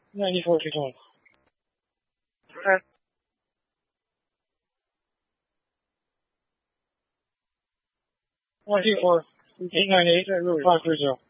94 220. Okay. 124 898 at Route 530.